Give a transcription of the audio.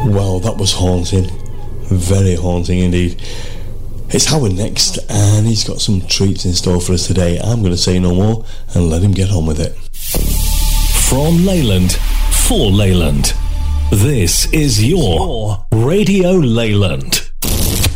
Well, that was haunting. Very haunting indeed. It's Howard next, and he's got some treats in store for us today. I'm going to say no more and let him get on with it. From Leyland, for Leyland, this is your Radio Leyland.